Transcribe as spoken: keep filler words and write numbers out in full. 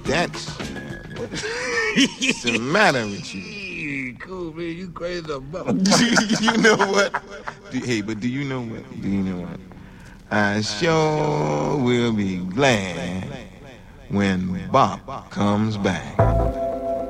That's what's the matter with you? Cool, man. You crazy mother. You know what? Do, hey, but do you know what? Do you know what? I sure will be glad when Bop comes back.